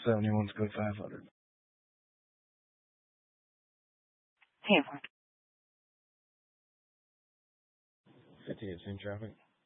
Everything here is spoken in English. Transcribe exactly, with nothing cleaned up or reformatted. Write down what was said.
seventy-one's code five hundred. Hey, everyone. fifty-eight's in traffic.